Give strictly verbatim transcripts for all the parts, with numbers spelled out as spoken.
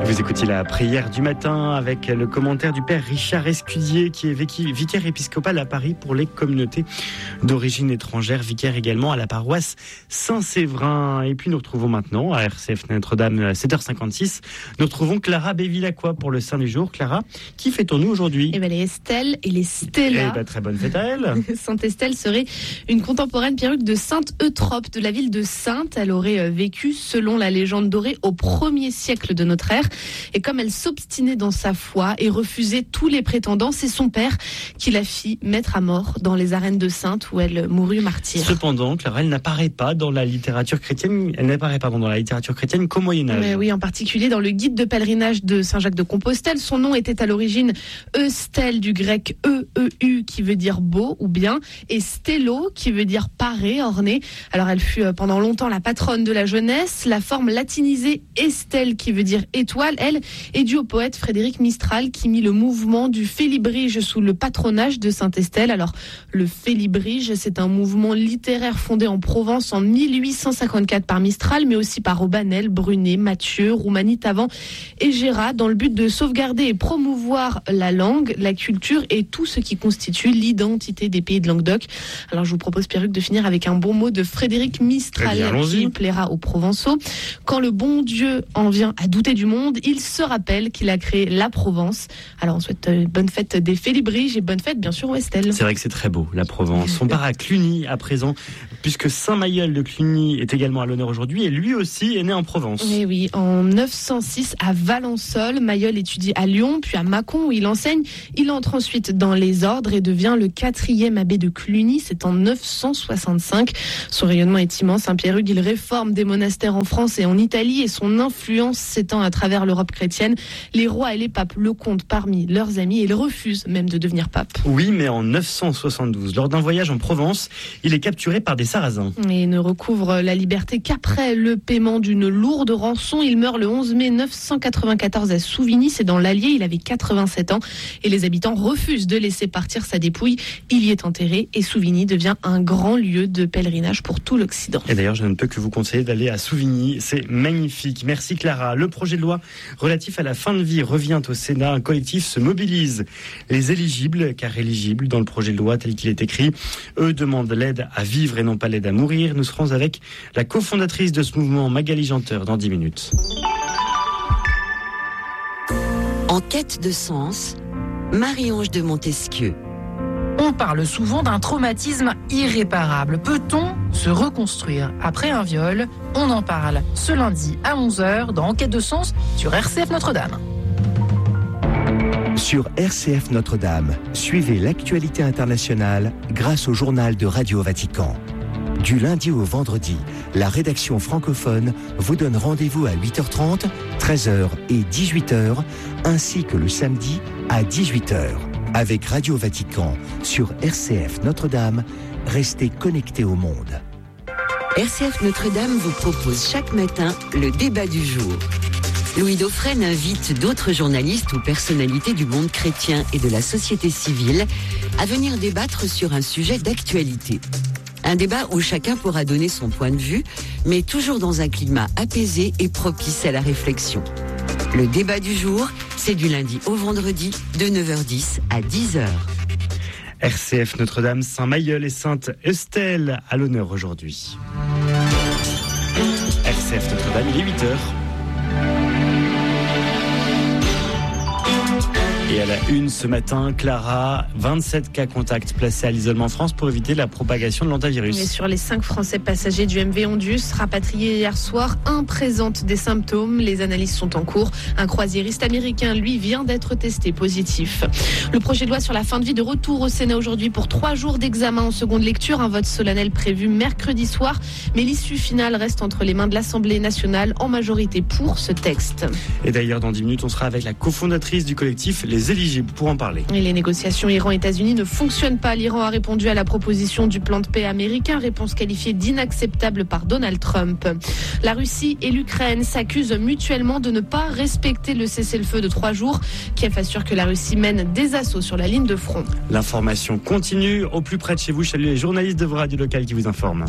Vous écoutez la prière du matin avec le commentaire du père Richard Escudier qui est vicaire épiscopal à Paris pour les communautés d'origine étrangère, vicaire également à la paroisse Saint-Séverin. Et puis nous retrouvons maintenant à R C F Notre-Dame à sept heures cinquante-six. Nous retrouvons Clara Bévilacqua pour le Saint du jour. Clara, qui fêtons-nous aujourd'hui ? Eh ben les Estelle et les Stella. Eh ben, très bonne fête à elle. Sainte Estelle serait une contemporaine Pierruc de Sainte Eutrope de la ville de Sainte. Elle aurait vécu, selon la légende dorée, au premier siècle de notre ère. Et comme elle s'obstinait dans sa foi et refusait tous les prétendants, c'est son père qui la fit mettre à mort dans les arènes de Sainte où elle mourut martyre. Cependant, Clara, elle n'apparaît pas dans la littérature chrétienne. Elle n'apparaît pardon dans la littérature chrétienne qu'au Moyen Âge. Mais oui, en particulier dans le guide de pèlerinage de Saint-Jacques de Compostelle. Son nom était à l'origine Eustelle du grec E E U qui veut dire beau ou bien et stello qui veut dire paré, orné. Alors elle fut pendant longtemps la patronne de la jeunesse. La forme latinisée Estelle qui veut dire étoile, elle, est due au poète Frédéric Mistral qui mit le mouvement du Félibrige sous le patronage de Sainte Estelle. Alors, le Félibrige, c'est un mouvement littéraire fondé en Provence en mille huit cent cinquante-quatre par Mistral, mais aussi par Aubanel, Brunet, Mathieu, Roumanie, Tavan et Gérat, dans le but de sauvegarder et promouvoir la langue, la culture et tout ce qui constitue l'identité des pays de Languedoc. Alors, je vous propose, Pierruc, de finir avec un bon mot de Frédéric Mistral qui plaira aux Provençaux. Quand le bon Dieu en vient à douter du monde, il se rappelle qu'il a créé la Provence. Alors on souhaite euh, bonne fête des Félibriges et bonne fête bien sûr aux Estelle. C'est vrai que c'est très beau, la Provence. On part à Cluny à présent, puisque Saint-Mailleul de Cluny est également à l'honneur aujourd'hui et lui aussi est né en Provence. Oui, oui, en neuf cent six à Valençol, Mailleul étudie à Lyon, puis à Mâcon où il enseigne. Il entre ensuite dans les ordres et devient le quatrième abbé de Cluny. C'est en neuf cent soixante-cinq. Son rayonnement est immense. Pierruc, il réforme des monastères en France et en Italie et son influence s'étend à travers l'Europe chrétienne. Les rois et les papes le comptent parmi leurs amis et ils refusent même de devenir pape. Oui, mais en neuf cent soixante-douze, lors d'un voyage en Provence, il est capturé par des Sarrasins. Et ne recouvre la liberté qu'après le paiement d'une lourde rançon. Il meurt le onze mai neuf cent quatre-vingt-quatorze à Souvigny, c'est dans l'Allier, il avait quatre-vingt-sept ans et les habitants refusent de laisser partir sa dépouille. Il y est enterré et Souvigny devient un grand lieu de pèlerinage pour tout l'Occident. Et d'ailleurs, je ne peux que vous conseiller d'aller à Souvigny, c'est magnifique. Merci Clara. Le projet de loi relatif à la fin de vie revient au Sénat. Un collectif se mobilise. Les éligibles, car éligibles dans le projet de loi tel qu'il est écrit, eux demandent l'aide à vivre et non pas l'aide à mourir. Nous serons avec la cofondatrice de ce mouvement, Magali Janteur, dans dix minutes. En quête de sens, Marie-Ange de Montesquieu. On parle souvent d'un traumatisme irréparable. Peut-on se reconstruire après un viol ? On en parle ce lundi à onze heures dans Enquête de sens sur R C F Notre-Dame. Sur R C F Notre-Dame, suivez l'actualité internationale grâce au journal de Radio Vatican. Du lundi au vendredi, la rédaction francophone vous donne rendez-vous à huit heures trente, treize heures et dix-huit heures, ainsi que le samedi à dix-huit heures. Avec Radio Vatican sur R C F Notre-Dame, restez connectés au monde. R C F Notre-Dame vous propose chaque matin le débat du jour. Louis Dauphren invite d'autres journalistes ou personnalités du monde chrétien et de la société civile à venir débattre sur un sujet d'actualité. Un débat où chacun pourra donner son point de vue, mais toujours dans un climat apaisé et propice à la réflexion. Le débat du jour, c'est du lundi au vendredi de neuf heures dix à dix heures. R C F Notre-Dame, Saint-Mailleul et Sainte Estelle à l'honneur aujourd'hui. R C F Notre-Dame, il est huit heures. Et à la une ce matin, Clara, vingt-sept cas contacts placés à l'isolement en France pour éviter la propagation de l'hantavirus. Et sur les cinq Français passagers du M V Ondus rapatriés hier soir, un présente des symptômes. Les analyses sont en cours. Un croisiériste américain, lui, vient d'être testé positif. Le projet de loi sur la fin de vie de retour au Sénat aujourd'hui pour trois jours d'examen en seconde lecture. Un vote solennel prévu mercredi soir. Mais l'issue finale reste entre les mains de l'Assemblée nationale en majorité pour ce texte. Et d'ailleurs, dans dix minutes, on sera avec la cofondatrice du collectif Les Éligibles pour en parler. Et les négociations Iran-États-Unis ne fonctionnent pas. L'Iran a répondu à la proposition du plan de paix américain, réponse qualifiée d'inacceptable par Donald Trump. La Russie et l'Ukraine s'accusent mutuellement de ne pas respecter le cessez-le-feu de trois jours. Kiev assure que la Russie mène des assauts sur la ligne de front. L'information continue au plus près de chez vous. Salut les journalistes de vos radios locales qui vous informent.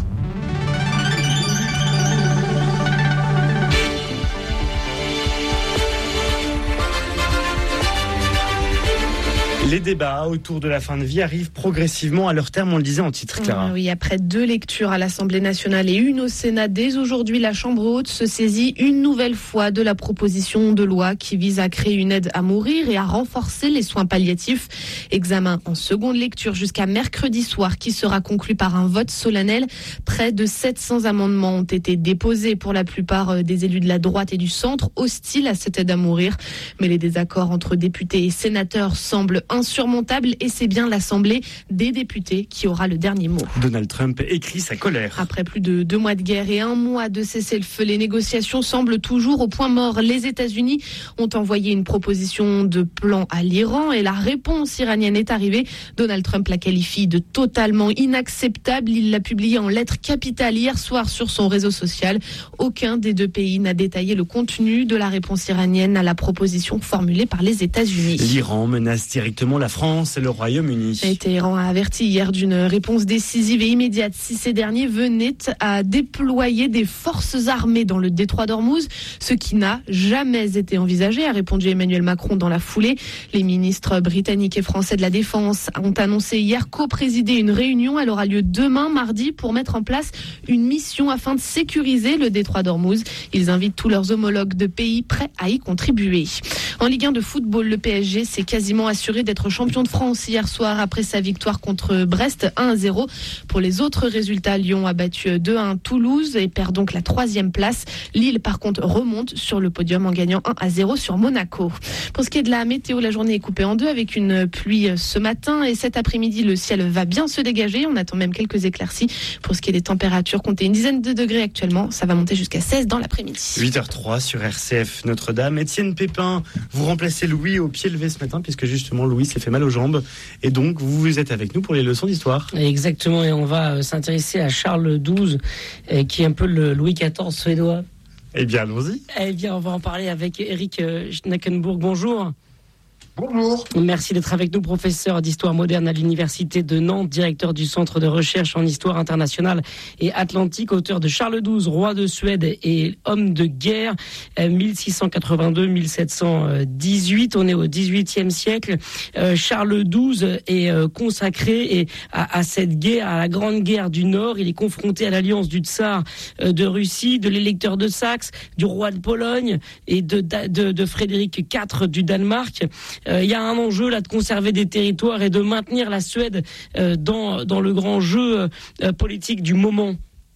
Les débats autour de la fin de vie arrivent progressivement à leur terme, on le disait en titre, Clara. Oui, après deux lectures à l'Assemblée nationale et une au Sénat, dès aujourd'hui, la Chambre haute se saisit une nouvelle fois de la proposition de loi qui vise à créer une aide à mourir et à renforcer les soins palliatifs. Examen en seconde lecture jusqu'à mercredi soir qui sera conclu par un vote solennel. Près de sept cents amendements ont été déposés, pour la plupart des élus de la droite et du centre, hostiles à cette aide à mourir. Mais les désaccords entre députés et sénateurs semblent insurmontables et c'est bien l'Assemblée des députés qui aura le dernier mot. Donald Trump écrit sa colère. Après plus de deux mois de guerre et un mois de cessez-le-feu, les négociations semblent toujours au point mort. Les États-Unis ont envoyé une proposition de plan à l'Iran et la réponse iranienne est arrivée. Donald Trump la qualifie de totalement inacceptable. Il l'a publié en lettres capitales hier soir sur son réseau social. Aucun des deux pays n'a détaillé le contenu de la réponse iranienne à la proposition formulée par les États-Unis. L'Iran menace directement la France et le Royaume-Uni. Et Téhéran a averti hier d'une réponse décisive et immédiate si ces derniers venaient à déployer des forces armées dans le détroit d'Ormuz, ce qui n'a jamais été envisagé, a répondu Emmanuel Macron dans la foulée. Les ministres britanniques et français de la Défense ont annoncé hier co-présider une réunion. Elle aura lieu demain, mardi, pour mettre en place une mission afin de sécuriser le détroit d'Ormuz. Ils invitent tous leurs homologues de pays prêts à y contribuer. En Ligue un de football, le P S G s'est quasiment assuré d'être champion de France hier soir après sa victoire contre Brest un à zéro. Pour les autres résultats, Lyon a battu deux à un Toulouse et perd donc la troisième place. Lille, par contre, remonte sur le podium en gagnant un à zéro sur Monaco. Pour ce qui est de la météo, la journée est coupée en deux avec une pluie ce matin et cet après-midi, le ciel va bien se dégager. On attend même quelques éclaircies. Pour ce qui est des températures, comptez une dizaine de degrés actuellement. Ça va monter jusqu'à seize dans l'après-midi. huit heures zéro trois sur R C F Notre-Dame. Étienne Pépin, vous remplacez Louis au pied levé ce matin puisque justement Louis s'est fait mal aux jambes et donc vous êtes avec nous pour les leçons d'histoire. Exactement, et on va s'intéresser à Charles douze qui est un peu le Louis quatorze suédois. Eh bien, allons-y. Eh bien, on va en parler avec Eric Schnackenburg. Bonjour. Bonjour. Merci d'être avec nous, professeur d'histoire moderne à l'Université de Nantes, directeur du Centre de recherche en histoire internationale et atlantique, auteur de Charles douze, roi de Suède et homme de guerre, mille six cent quatre-vingt-deux à mille sept cent dix-huit. On est au dix-huitième siècle. Charles douze est consacré à, à cette guerre, à la Grande Guerre du Nord. Il est confronté à l'alliance du tsar de Russie, de l'électeur de Saxe, du roi de Pologne et de, de, de Frédéric quatre du Danemark. Il euh, y a un enjeu là de conserver des territoires et de maintenir la Suède euh, dans, dans le grand jeu euh, politique du moment.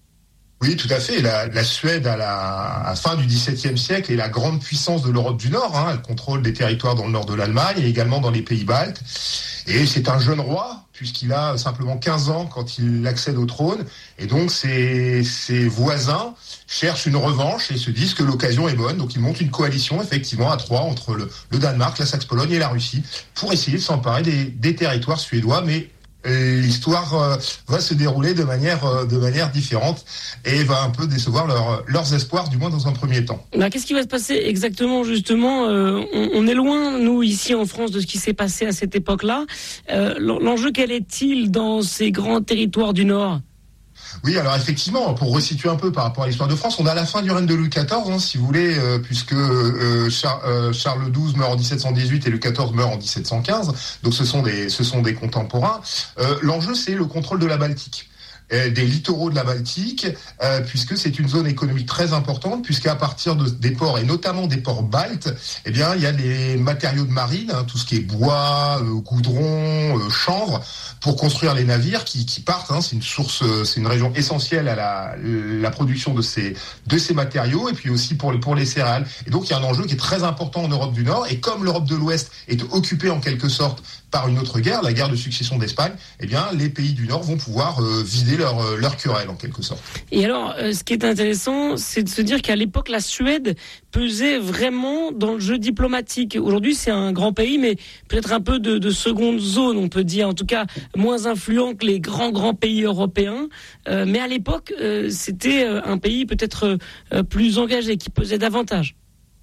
Oui, tout à fait. La, la Suède, à la, à la fin du dix-septième siècle, est la grande puissance de l'Europe du Nord. Hein. Elle contrôle des territoires dans le nord de l'Allemagne et également dans les pays baltes. Et c'est un jeune roi, puisqu'il a simplement quinze ans quand il accède au trône. Et donc, ses, ses voisins cherchent une revanche et se disent que l'occasion est bonne. Donc, ils montent une coalition, effectivement, à trois, entre le, le Danemark, la Saxe-Pologne et la Russie, pour essayer de s'emparer des, des territoires suédois. Mais et l'histoire euh, va se dérouler de manière euh, de manière différente et va un peu décevoir leur, leurs espoirs, du moins dans un premier temps. Bah, qu'est-ce qui va se passer exactement, justement euh, on, on est loin, nous, ici en France, de ce qui s'est passé à cette époque-là. Euh, l'enjeu, quel est-il dans ces grands territoires du Nord ? Oui, alors effectivement, pour resituer un peu par rapport à l'histoire de France, on a la fin du règne de Louis quatorze, hein, si vous voulez, euh, puisque euh, Char- euh, Charles douze meurt en dix-sept cent dix-huit et Louis quatorze meurt en dix-sept cent quinze. Donc ce sont des, ce sont des contemporains. Euh, l'enjeu, c'est le contrôle de la Baltique, des littoraux de la Baltique, euh, puisque c'est une zone économique très importante, puisqu'à partir de, des ports, et notamment des ports baltes, eh bien, il y a des matériaux de marine, hein, tout ce qui est bois, euh, goudron, euh, chanvre, pour construire les navires qui, qui partent. Hein, c'est une source, c'est une région essentielle à la, la production de ces, de ces matériaux, et puis aussi pour, pour les céréales. Et donc, il y a un enjeu qui est très important en Europe du Nord, et comme l'Europe de l'Ouest est occupée en quelque sorte par une autre guerre, la guerre de succession d'Espagne, eh bien, les pays du Nord vont pouvoir euh, vider leur, euh, leur querelle, en quelque sorte. Et alors, euh, ce qui est intéressant, c'est de se dire qu'à l'époque, la Suède pesait vraiment dans le jeu diplomatique. Aujourd'hui, c'est un grand pays, mais peut-être un peu de, de seconde zone, on peut dire, en tout cas, moins influent que les grands, grands pays européens. Euh, mais à l'époque, euh, c'était un pays peut-être euh, plus engagé, qui pesait davantage.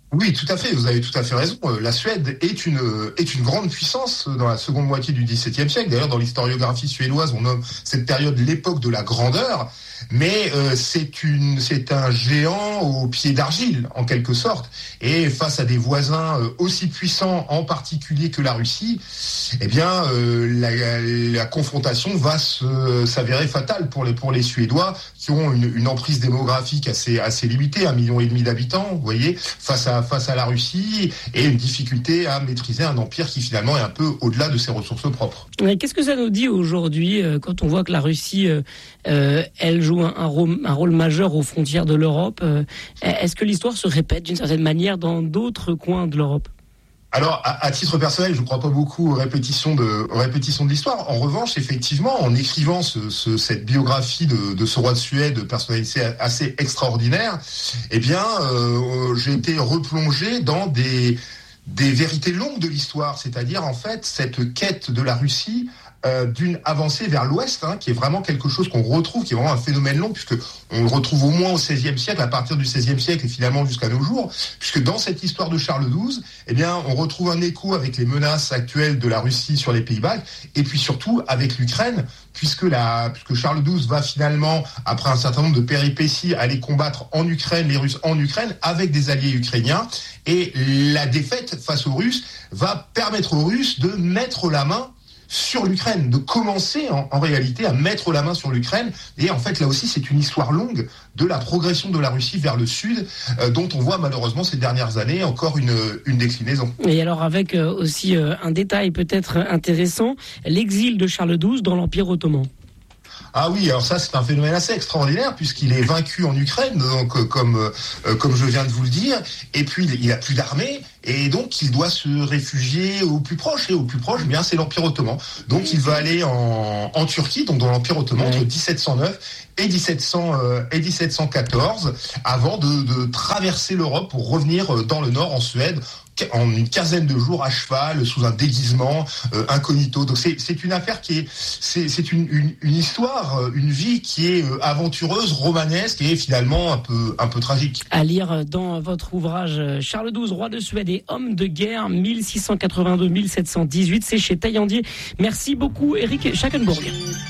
Oui, tout à fait. Vous avez tout à fait raison. La Suède est une est une grande puissance dans la seconde moitié du dix-septième siècle. D'ailleurs, dans l'historiographie suédoise, on nomme cette période l'époque de la grandeur. Mais euh, c'est une c'est un géant au pied d'argile en quelque sorte. Et face à des voisins euh, aussi puissants, en particulier que la Russie, eh bien euh, la, la confrontation va se, s'avérer fatale pour les pour les Suédois qui ont une, une emprise démographique assez assez limitée, un million et demi d'habitants. Vous voyez, face à face à la Russie et une difficulté à maîtriser un empire qui finalement est un peu au-delà de ses ressources propres. Mais qu'est-ce que ça nous dit aujourd'hui euh, quand on voit que la Russie, euh, euh, elle joue un, un, rôle, un rôle majeur aux frontières de l'Europe? euh, Est-ce que l'histoire se répète d'une certaine manière dans d'autres coins de l'Europe? Alors, à, à titre personnel, je ne crois pas beaucoup aux répétitions de, aux répétitions de l'histoire. En revanche, effectivement, en écrivant ce, ce, cette biographie de, de ce roi de Suède, personnalité assez extraordinaire, eh bien, euh, j'ai été replongé dans des, des vérités longues de l'histoire, c'est-à-dire, en fait, cette quête de la Russie Euh, d'une avancée vers l'Ouest, hein, qui est vraiment quelque chose qu'on retrouve, qui est vraiment un phénomène long, puisque on le retrouve au moins au seizième siècle, à partir du seizième siècle et finalement jusqu'à nos jours, puisque dans cette histoire de Charles douze, eh bien, on retrouve un écho avec les menaces actuelles de la Russie sur les Pays-Bas, et puis surtout avec l'Ukraine, puisque, la, puisque Charles douze va finalement, après un certain nombre de péripéties, aller combattre en Ukraine, les Russes en Ukraine, avec des alliés ukrainiens, et la défaite face aux Russes va permettre aux Russes de mettre la main sur l'Ukraine, de commencer en, en réalité à mettre la main sur l'Ukraine. Et en fait, là aussi, c'est une histoire longue de la progression de la Russie vers le sud, euh, dont on voit malheureusement ces dernières années encore une, une déclinaison. Et alors avec euh, aussi euh, un détail peut-être intéressant, l'exil de Charles douze dans l'Empire ottoman. Ah oui, alors ça c'est un phénomène assez extraordinaire puisqu'il est vaincu en Ukraine, donc euh, comme euh, comme je viens de vous le dire, et puis il a plus d'armée et donc il doit se réfugier au plus proche et au plus proche, eh bien c'est l'Empire ottoman. Donc il va aller en en Turquie, donc dans l'Empire ottoman entre dix-sept cent neuf et dix-sept cents euh, et dix-sept cent quatorze, avant de, de traverser l'Europe pour revenir dans le nord en Suède en une quinzaine de jours à cheval, sous un déguisement euh, incognito. Donc c'est c'est une affaire qui est c'est c'est une une, une histoire, une vie qui est euh, aventureuse, romanesque et finalement un peu un peu tragique. À lire dans votre ouvrage Charles douze, roi de Suède et homme de guerre mille six cent quatre-vingt-deux à mille sept cent dix-huit, c'est chez Taillandier. Merci beaucoup Eric Schackenburg.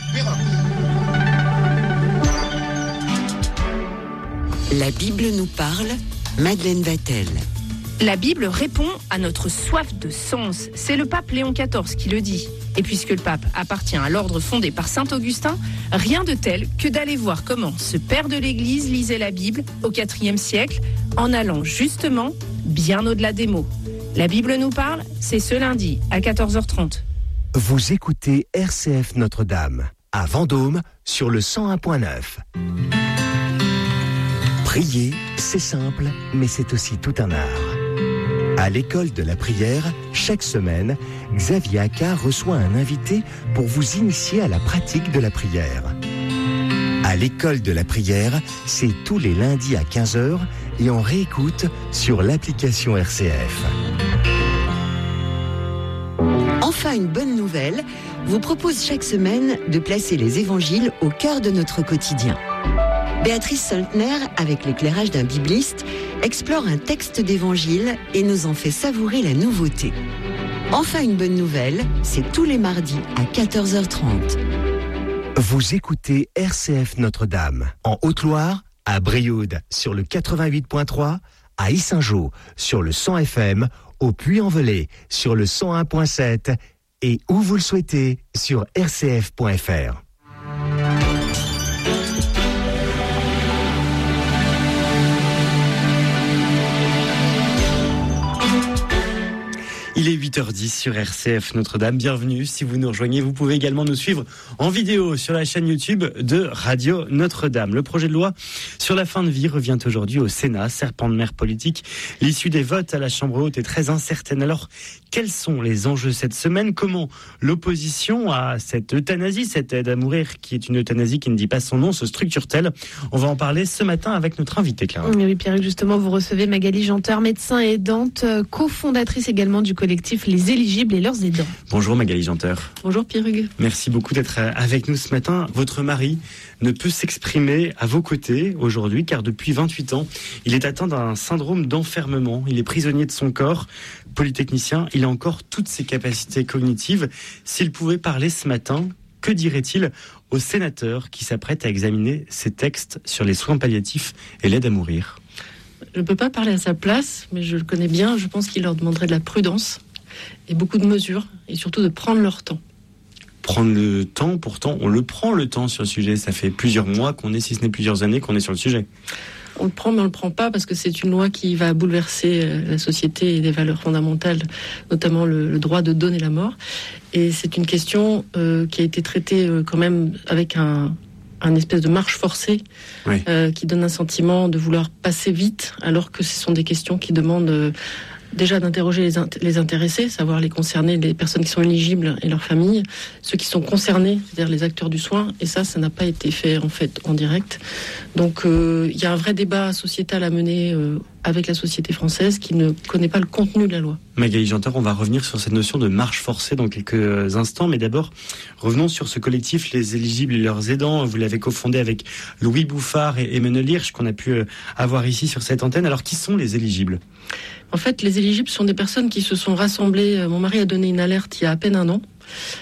La Bible nous parle, Madeleine Vatel. La Bible répond à notre soif de sens. C'est le pape Léon quatorze qui le dit. Et puisque le pape appartient à l'ordre fondé par saint Augustin, rien de tel que d'aller voir comment ce père de l'Église lisait la Bible au quatrième siècle, en allant justement bien au-delà des mots. La Bible nous parle, c'est ce lundi à quatorze heures trente. Vous écoutez R C F Notre-Dame, à Vendôme, sur le cent un point neuf. Prier, c'est simple, mais c'est aussi tout un art. À l'école de la prière, chaque semaine, Xavier Accard reçoit un invité pour vous initier à la pratique de la prière. À l'école de la prière, c'est tous les lundis à quinze heures et on réécoute sur l'application R C F. Enfin, une bonne nouvelle vous propose chaque semaine de placer les évangiles au cœur de notre quotidien. Béatrice Soltner, avec l'éclairage d'un bibliste, explore un texte d'évangile et nous en fait savourer la nouveauté. Enfin, une bonne nouvelle, c'est tous les mardis à quatorze heures trente. Vous écoutez R C F Notre-Dame, en Haute-Loire, à Brioude, sur le quatre-vingt-huit point trois, à Yssingeaux, sur le cent F M, au Puy-en-Velay, sur le cent un point sept, et où vous le souhaitez, sur r c f point f r. Il est huit heures dix sur R C F Notre-Dame. Bienvenue. Si vous nous rejoignez, vous pouvez également nous suivre en vidéo sur la chaîne YouTube de Radio Notre-Dame. Le projet de loi sur la fin de vie revient aujourd'hui au Sénat, serpent de mer politique. L'issue des votes à la Chambre haute est très incertaine. Alors, quels sont les enjeux cette semaine? Comment l'opposition à cette euthanasie, cette aide à mourir, qui est une euthanasie qui ne dit pas son nom, se structure-t-elle? On va en parler ce matin avec notre invité, Clara. Oui, Pierre, justement, vous recevez Magali Janteur, médecin aidante, cofondatrice également du collectif Les Éligibles et leurs aidants. Bonjour Magali Janteur. Bonjour Pierre Hugues. Merci beaucoup d'être avec nous ce matin. Votre mari ne peut s'exprimer à vos côtés aujourd'hui, car depuis vingt-huit ans, il est atteint d'un syndrome d'enfermement. Il est prisonnier de son corps. Polytechnicien, il a encore toutes ses capacités cognitives. S'il pouvait parler ce matin, que dirait-il aux sénateurs qui s'apprêtent à examiner ces textes sur les soins palliatifs et l'aide à mourir ? Je ne peux pas parler à sa place, mais je le connais bien. Je pense qu'il leur demanderait de la prudence et beaucoup de mesures, et surtout de prendre leur temps. Prendre le temps, pourtant, on le prend le temps sur le sujet. Ça fait plusieurs mois qu'on est, si ce n'est plusieurs années, qu'on est sur le sujet. On le prend, mais on le prend pas parce que c'est une loi qui va bouleverser la société et des valeurs fondamentales, notamment le, le droit de donner la mort. Et c'est une question euh, qui a été traitée euh, quand même avec un... un espèce de marche forcée oui. euh, qui donne un sentiment de vouloir passer vite, alors que ce sont des questions qui demandent euh, déjà d'interroger les, int- les intéressés, savoir les concernés, les personnes qui sont éligibles et leurs familles, ceux qui sont concernés, c'est-à-dire les acteurs du soin, et ça, ça n'a pas été fait en fait en direct. Donc il euh, y a un vrai débat sociétal à mener euh, avec la société française qui ne connaît pas le contenu de la loi. Magali Janter, on va revenir sur cette notion de marche forcée dans quelques instants, mais d'abord, revenons sur ce collectif Les Éligibles et leurs aidants. Vous l'avez cofondé avec Louis Bouffard et Emmanuel Hirsch, qu'on a pu avoir ici sur cette antenne. Alors, qui sont les éligibles ? En fait, les éligibles sont des personnes qui se sont rassemblées. Mon mari a donné une alerte il y a à peine un an.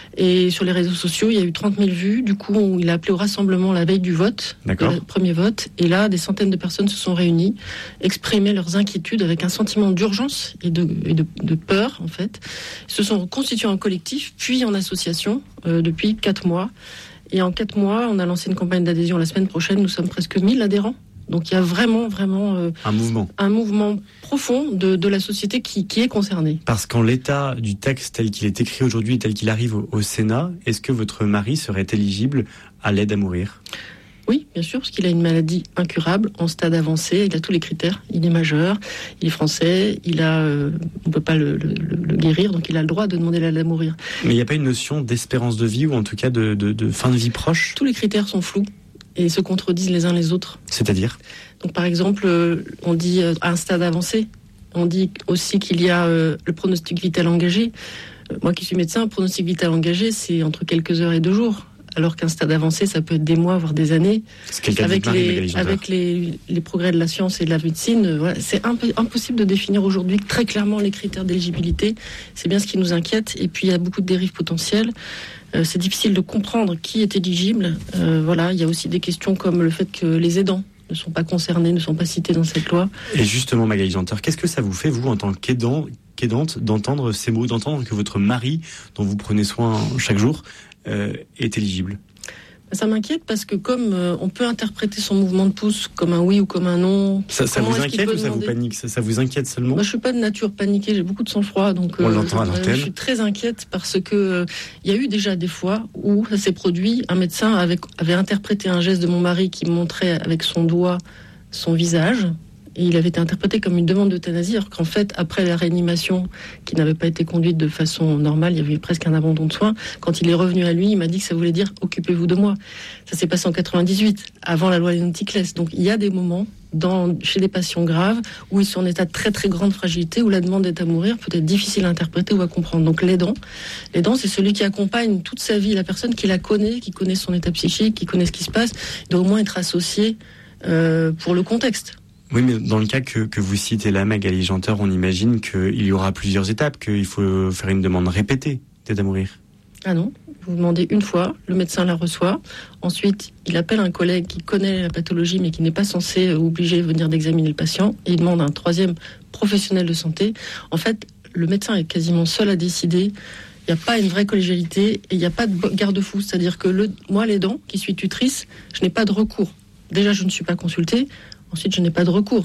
Et sur les réseaux sociaux, il y a eu trente mille vues. Du coup, il a appelé au rassemblement la veille du vote, le premier vote. Et là, des centaines de personnes se sont réunies, exprimaient leurs inquiétudes avec un sentiment d'urgence et de, et de, de peur, en fait. Ils se sont constitués en collectif, puis en association, euh, depuis quatre mois. Et en quatre mois, on a lancé une campagne d'adhésion la semaine prochaine. Nous sommes presque mille adhérents. Donc il y a vraiment, vraiment euh, un mouvement, un mouvement profond de, de la société qui, qui est concernée. Parce qu'en l'état du texte tel qu'il est écrit aujourd'hui et tel qu'il arrive au, au Sénat, est-ce que votre mari serait éligible à l'aide à mourir ? Oui, bien sûr, parce qu'il a une maladie incurable, en stade avancé, il a tous les critères, il est majeur, il est français, il a, euh, on ne peut pas le, le, le guérir, donc il a le droit de demander l'aide à mourir. Mais il n'y a pas une notion d'espérance de vie, ou en tout cas de, de, de fin de vie proche ? Tous les critères sont flous et se contredisent les uns les autres. C'est-à-dire ? Donc par exemple, on dit à un stade avancé, on dit aussi qu'il y a euh, le pronostic vital engagé. Euh, moi qui suis médecin, le pronostic vital engagé, c'est entre quelques heures et deux jours. Alors qu'un stade avancé, ça peut être des mois, voire des années. C'est avec Marie, les, avec les, les progrès de la science et de la médecine, euh, voilà, c'est imp- impossible de définir aujourd'hui très clairement les critères d'éligibilité. C'est bien ce qui nous inquiète. Et puis il y a beaucoup de dérives potentielles. Euh, c'est difficile de comprendre qui est éligible. Euh, voilà, il y a aussi des questions comme le fait que les aidants ne sont pas concernés, ne sont pas cités dans cette loi. Et justement, Magali Janter, qu'est-ce que ça vous fait, vous, en tant qu'aidant, qu'aidante, d'entendre ces mots, d'entendre que votre mari, dont vous prenez soin chaque jour, euh, est éligible ? Ça m'inquiète parce que comme euh, on peut interpréter son mouvement de pouce comme un oui ou comme un non. Ça, ça vous inquiète ou ça vous panique ? ça, ça vous inquiète seulement ? Moi, je suis pas de nature paniquée, j'ai beaucoup de sang-froid, donc on euh, l'entend à l'antenne. Je suis très inquiète parce que il euh, y a eu déjà des fois où ça s'est produit. Un médecin avait, avait interprété un geste de mon mari qui montrait avec son doigt son visage. Et il avait été interprété comme une demande d'euthanasie, alors qu'en fait, après la réanimation, qui n'avait pas été conduite de façon normale, il y avait presque un abandon de soins. Quand il est revenu à lui, il m'a dit que ça voulait dire « occupez-vous de moi ». Ça s'est passé en quatre-vingt-dix-huit, avant la loi Léon-Ticlès. Donc il y a des moments, dans, chez des patients graves, où ils sont en état de très très grande fragilité, où la demande d'aide à mourir peut être difficile à interpréter ou à comprendre. Donc l'aidant, l'aidant, c'est celui qui accompagne toute sa vie la personne, qui la connaît, qui connaît son état psychique, qui connaît ce qui se passe, il doit au moins être associé euh, pour le contexte. Oui, mais dans le cas que, que vous citez là, Magali Janter, on imagine qu'il y aura plusieurs étapes, qu'il faut faire une demande répétée d'aide à mourir. Ah non, vous demandez une fois, le médecin la reçoit, ensuite il appelle un collègue qui connaît la pathologie mais qui n'est pas censé ou obligé de venir d'examiner le patient, et il demande un troisième professionnel de santé. En fait, le médecin est quasiment seul à décider. Il n'y a pas une vraie collégialité et il n'y a pas de garde-fou. C'est-à-dire que le, moi, l'aidant, qui suis tutrice, je n'ai pas de recours. Déjà, je ne suis pas consultée. Ensuite, je n'ai pas de recours.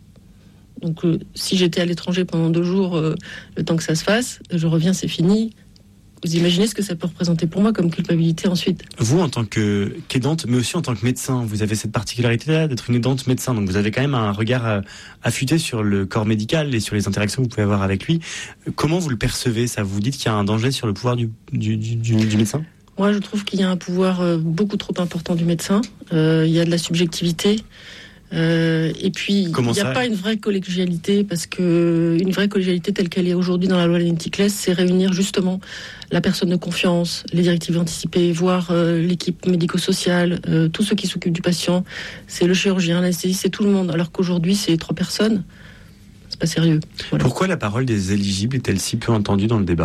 Donc, euh, si j'étais à l'étranger pendant deux jours, euh, le temps que ça se fasse, je reviens, c'est fini. Vous imaginez ce que ça peut représenter pour moi comme culpabilité ensuite. Vous, en tant que, qu'aidante, mais aussi en tant que médecin, vous avez cette particularité-là d'être une aidante médecin. Donc, vous avez quand même un regard euh, affûté sur le corps médical et sur les interactions que vous pouvez avoir avec lui. Comment vous le percevez, ça ? Vous dites qu'il y a un danger sur le pouvoir du, du, du, du, du médecin ? Moi, je trouve qu'il y a un pouvoir euh, beaucoup trop important du médecin. Euh, il y a de la subjectivité. Euh, et puis, il n'y a pas une vraie collégialité, parce que une vraie collégialité telle qu'elle est aujourd'hui dans la loi Lenticlès, c'est réunir justement la personne de confiance, les directives anticipées, voire euh, l'équipe médico-sociale, euh, tous ceux qui s'occupent du patient, c'est le chirurgien, l'anesthésiste, c'est tout le monde. Alors qu'aujourd'hui, c'est trois personnes. C'est pas sérieux. Voilà. Pourquoi la parole des éligibles est-elle si peu entendue dans le débat ?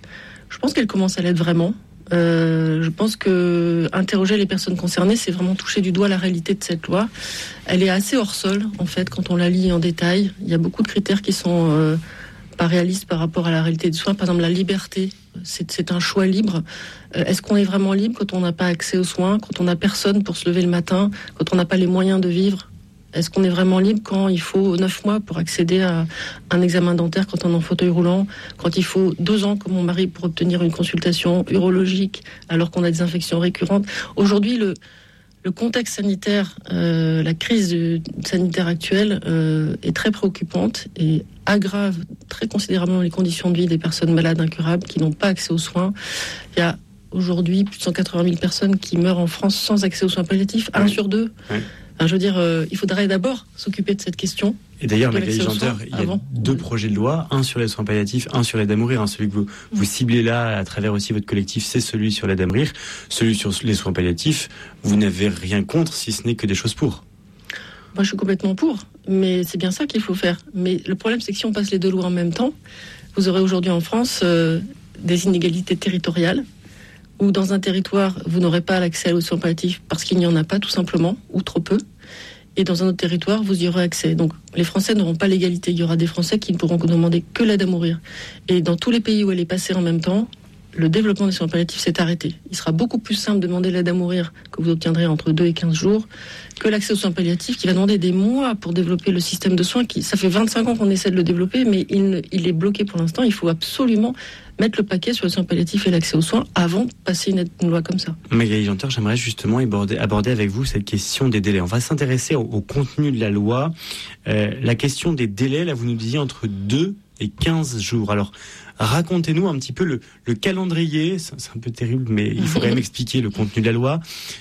Je pense qu'elle commence à l'être vraiment. Euh, je pense que interroger les personnes concernées, c'est vraiment toucher du doigt la réalité de cette loi. Elle est assez hors sol, en fait, quand on la lit en détail. Il y a beaucoup de critères qui sont euh, pas réalistes par rapport à la réalité des soins. Par exemple, la liberté, c'est, c'est un choix libre. Euh, est-ce qu'on est vraiment libre quand on n'a pas accès aux soins, quand on n'a personne pour se lever le matin, quand on n'a pas les moyens de vivre ? Est-ce qu'on est vraiment libre quand il faut neuf mois pour accéder à un examen dentaire quand on est en fauteuil roulant, quand il faut deux ans, comme mon mari, pour obtenir une consultation urologique alors qu'on a des infections récurrentes ? Aujourd'hui, le, le contexte sanitaire, euh, la crise sanitaire actuelle euh, est très préoccupante et aggrave très considérablement les conditions de vie des personnes malades incurables qui n'ont pas accès aux soins. Il y a aujourd'hui plus de cent quatre-vingt mille personnes qui meurent en France sans accès aux soins palliatifs, un oui. sur deux. Oui. Enfin, je veux dire, euh, il faudrait d'abord s'occuper de cette question. Et d'ailleurs, Magali Janter, il y a avant. deux projets de loi, un sur les soins palliatifs, un sur l'aide à mourir. Hein, celui que vous, mmh. vous ciblez là, à travers aussi votre collectif, c'est celui sur l'aide à mourir. Celui sur les soins palliatifs, vous n'avez rien contre, si ce n'est que des choses pour. Moi, je suis complètement pour, mais c'est bien ça qu'il faut faire. Mais le problème, c'est que si on passe les deux lois en même temps, vous aurez aujourd'hui en France euh, des inégalités territoriales, où dans un territoire, vous n'aurez pas l'accès aux soins palliatifs parce qu'il n'y en a pas tout simplement, ou trop peu, et dans un autre territoire, vous y aurez accès. Donc les Français n'auront pas l'égalité, il y aura des Français qui ne pourront demander que l'aide à mourir. Et dans tous les pays où elle est passée en même temps, le développement des soins palliatifs s'est arrêté. Il sera beaucoup plus simple de demander l'aide à mourir, que vous obtiendrez entre deux et quinze jours, que l'accès aux soins palliatifs, qui va demander des mois pour développer le système de soins. Qui, ça fait vingt-cinq ans qu'on essaie de le développer, mais il, ne, il est bloqué pour l'instant. Il faut absolument mettre le paquet sur les soins palliatifs et l'accès aux soins avant de passer une, une loi comme ça. Magali Janter, j'aimerais justement aborder, aborder avec vous cette question des délais. On va s'intéresser au, au contenu de la loi. Euh, la question des délais, là, vous nous disiez entre deux et quinze jours. Alors, racontez-nous un petit peu le, le calendrier. C'est, c'est un peu terrible, mais il faut quand même expliquer le contenu de la loi.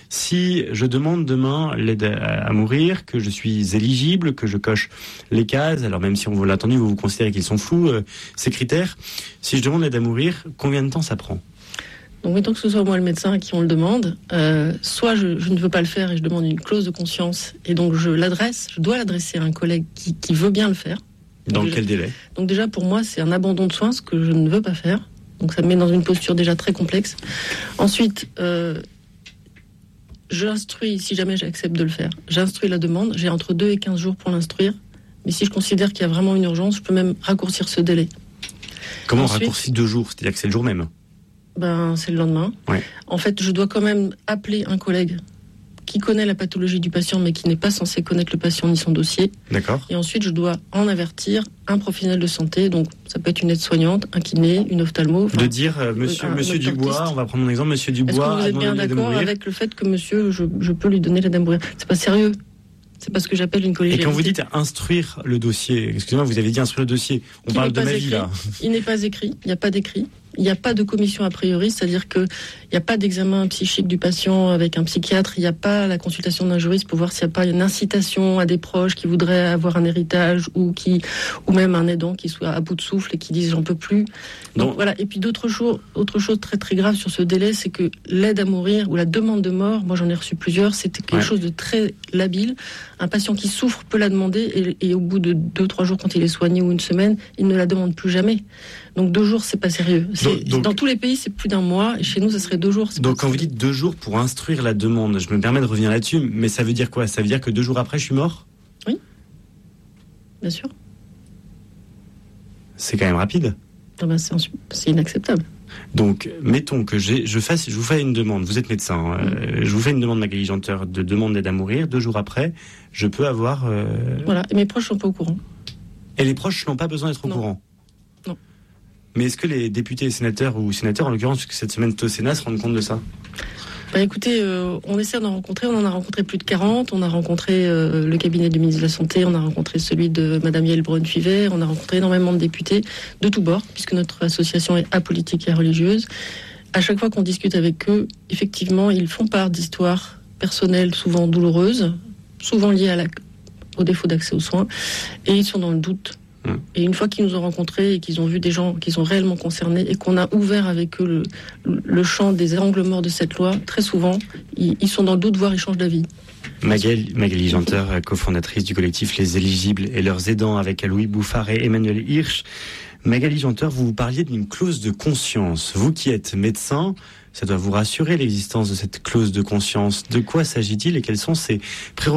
Si je demande demain l'aide à, à mourir, que je suis éligible, que je coche les cases, alors même si on vous l'a entendu, vous vous considérez qu'ils sont flous, euh, ces critères. Si je demande l'aide à mourir, combien de temps ça prend ? Donc, mettons que ce soit moi le médecin à qui on le demande, euh, soit je, je ne veux pas le faire et je demande une clause de conscience, et donc je l'adresse, je dois l'adresser à un collègue qui, qui veut bien le faire. Dans donc, quel délai ? Donc déjà, pour moi, c'est un abandon de soins, ce que je ne veux pas faire. Donc ça me met dans une posture déjà très complexe. Ensuite, euh, j'instruis, si jamais j'accepte de le faire, j'instruis la demande. J'ai entre deux et quinze jours pour l'instruire. Mais si je considère qu'il y a vraiment une urgence, je peux même raccourcir ce délai. Comment Ensuite, on raccourcit deux jours ? C'est-à-dire que c'est le jour même ? Ben, c'est le lendemain. Ouais. En fait, je dois quand même appeler un collègue qui connaît la pathologie du patient, mais qui n'est pas censé connaître le patient ni son dossier. D'accord. Et ensuite, je dois en avertir un professionnel de santé. Donc, ça peut être une aide-soignante, un kiné, une ophtalmo. De dire, euh, monsieur, un, monsieur Dubois, on va prendre mon exemple, monsieur Dubois. Est-ce que vous êtes bien d'accord avec le fait que monsieur, je, je peux lui donner l'aide à mourir ? C'est pas sérieux. C'est pas ce que j'appelle une collégialité. Et quand vous dites instruire le dossier, excusez-moi, vous avez dit instruire le dossier. On qui parle de ma écrit. vie, là. Il n'est pas écrit. Il n'y a pas d'écrit. Il n'y a pas de commission a priori, c'est-à-dire qu'il n'y a pas d'examen psychique du patient avec un psychiatre, il n'y a pas la consultation d'un juriste pour voir s'il n'y a pas une incitation à des proches qui voudraient avoir un héritage ou qui, ou même un aidant qui soit à bout de souffle et qui dise j'en peux plus. Donc non. Voilà. Et puis d'autres choses, autre chose très très grave sur ce délai, c'est que l'aide à mourir ou la demande de mort, moi j'en ai reçu plusieurs, c'était quelque ouais. chose de très labile. Un patient qui souffre peut la demander et, et au bout de deux trois jours quand il est soigné ou une semaine, il ne la demande plus jamais. Donc deux jours, c'est pas sérieux. C'est, donc, dans tous les pays, c'est plus d'un mois. Et chez nous, ça serait deux jours. Donc quand vous dites deux jours pour instruire la demande, je me permets de revenir là-dessus, mais ça veut dire quoi ? Ça veut dire que deux jours après, je suis mort ? Oui, bien sûr. C'est quand même rapide. Ah ben c'est, c'est inacceptable. Donc, mettons que j'ai, je fasse, je vous fais une demande. Vous êtes médecin. Euh, mmh. Je vous fais une demande, Magali Janter, de demande d'aide à mourir. Deux jours après, je peux avoir. Euh... Voilà. Et mes proches sont pas au courant. Et les proches n'ont pas besoin d'être non. au courant. Non. Mais est-ce que les députés et sénateurs, ou sénateurs en l'occurrence, puisque cette semaine au Sénat, se rendent compte de ça ? Bah écoutez, euh, on essaie d'en rencontrer, on en a rencontré plus de quarante, on a rencontré euh, le cabinet du ministre de la Santé, on a rencontré celui de Madame Yael Braun-Pivet, on a rencontré énormément de députés de tous bords, puisque notre association est apolitique et religieuse. À chaque fois qu'on discute avec eux, effectivement, ils font part d'histoires personnelles souvent douloureuses, souvent liées à la, au défaut d'accès aux soins, et ils sont dans le doute. Mmh. Et une fois qu'ils nous ont rencontrés et qu'ils ont vu des gens qui sont réellement concernés et qu'on a ouvert avec eux le, le champ des angles morts de cette loi, très souvent, ils, ils sont dans le doute, voire ils changent d'avis. Magali, Magali Janter, cofondatrice du collectif Les Éligibles et leurs aidants avec Louis Bouffard et Emmanuel Hirsch. Magali Janter, vous vous parliez d'une clause de conscience. Vous qui êtes médecin, ça doit vous rassurer l'existence de cette clause de conscience. De quoi s'agit-il et quelles sont ses prérogatives ?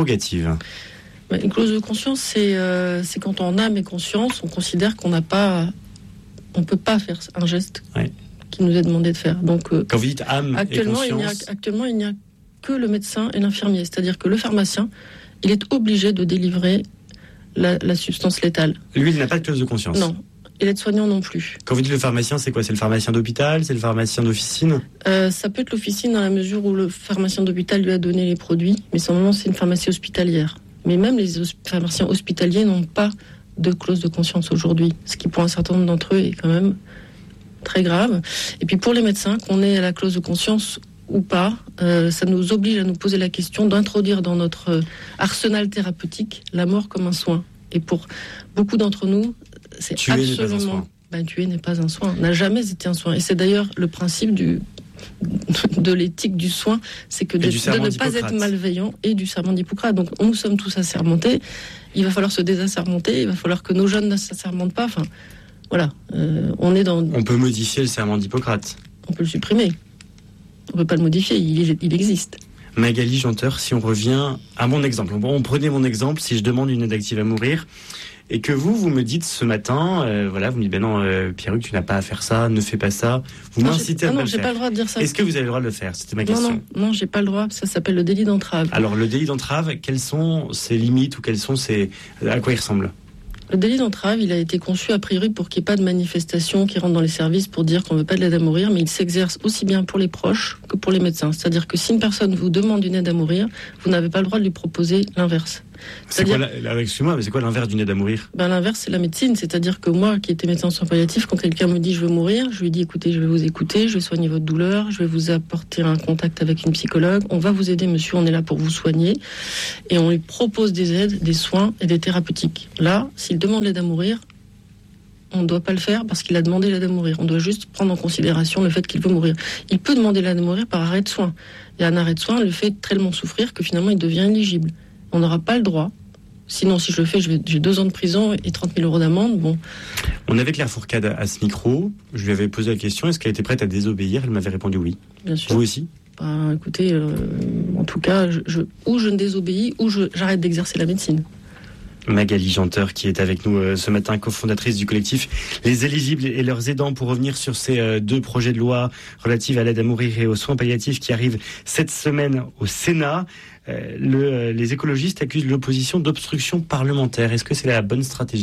Une clause de conscience, c'est, euh, c'est quand en âme et conscience, on considère qu'on n'a pas, on peut pas faire un geste ouais. qui nous est demandé de faire. Donc, euh, quand vous dites âme actuellement, et conscience, il n'y a, actuellement, il n'y a que le médecin et l'infirmier, c'est-à-dire que le pharmacien, il est obligé de délivrer la, la substance létale. Lui, il n'a pas de clause de conscience. Non. Et l'aide-soignant non plus. Quand vous dites le pharmacien, c'est quoi ? C'est le pharmacien d'hôpital ? C'est le pharmacien d'officine ? euh, Ça peut être l'officine dans la mesure où le pharmacien d'hôpital lui a donné les produits, mais normalement c'est une pharmacie hospitalière. Mais même les pharmaciens hospitaliers n'ont pas de clause de conscience aujourd'hui, ce qui pour un certain nombre d'entre eux est quand même très grave. Et puis pour les médecins, qu'on ait la clause de conscience ou pas, euh, ça nous oblige à nous poser la question d'introduire dans notre arsenal thérapeutique la mort comme un soin. Et pour beaucoup d'entre nous, c'est tuer absolument... N'est pas un soin. Ben, tuer n'est pas un soin, n'a jamais été un soin. Et c'est d'ailleurs le principe du... de l'éthique du soin, c'est que de, de ne pas être malveillant, et du serment d'Hippocrate. Donc nous sommes tous assermentés, il va falloir se désassermenter, il va falloir que nos jeunes ne s'assermentent pas. Enfin, voilà, euh, on est dans... On peut modifier le serment d'Hippocrate. On peut le supprimer. On ne peut pas le modifier, il, il existe. Magali Janter, si on revient à mon exemple, bon, prenez mon exemple, si je demande une aide active à mourir, et que vous, vous me dites ce matin, euh, voilà, vous me dites, ben non, euh, Pierruc, tu n'as pas à faire ça, ne fais pas ça. Vous non, m'incitez à non, pas non, le j'ai faire. pas le droit de dire ça. Est-ce que vous avez le droit de le faire ? C'était ma question. Non, non, non, j'ai pas le droit. Ça s'appelle le délit d'entrave. Alors, le délit d'entrave, quelles sont ses limites ou quelles sont ses, à quoi il ressemble ? Le délit d'entrave, il a été conçu a priori pour qu'il n'y ait pas de manifestation qui rentre dans les services pour dire qu'on ne veut pas de l'aide à mourir, mais il s'exerce aussi bien pour les proches que pour les médecins. C'est-à-dire que si une personne vous demande une aide à mourir, vous n'avez pas le droit de lui proposer l'inverse. C'est quoi, la, excuse-moi, mais c'est quoi l'inverse d'une aide à mourir ? Ben, l'inverse, c'est la médecine. C'est-à-dire que moi, qui étais médecin en soins palliatifs, quand quelqu'un me dit je veux mourir, je lui dis écoutez, je vais vous écouter, je vais soigner votre douleur, je vais vous apporter un contact avec une psychologue, on va vous aider monsieur, on est là pour vous soigner, et on lui propose des aides, des soins et des thérapeutiques. Là, s'il demande l'aide à mourir, on ne doit pas le faire parce qu'il a demandé l'aide à mourir. On doit juste prendre en considération le fait qu'il veut mourir. Il peut demander l'aide à mourir par arrêt de soins. Et un arrêt de soins le fait tellement souffrir que finalement il devient éligible. On n'aura pas le droit. Sinon, si je le fais, je vais, j'ai deux ans de prison et trente mille euros d'amende. Bon. On avait Claire Fourcade à ce micro. Je lui avais posé la question, est-ce qu'elle était prête à désobéir ? Elle m'avait répondu oui. Bien sûr. Vous aussi ? Bah, écoutez, euh, en tout cas, je, je, ou je ne désobéis, ou je, j'arrête d'exercer la médecine. Magali Janter qui est avec nous euh, ce matin, cofondatrice du collectif Les Éligibles et leurs aidants, pour revenir sur ces euh, deux projets de loi relatifs à l'aide à mourir et aux soins palliatifs qui arrivent cette semaine au Sénat. Euh, le, euh, les écologistes accusent l'opposition d'obstruction parlementaire. Est-ce que c'est la bonne stratégie ?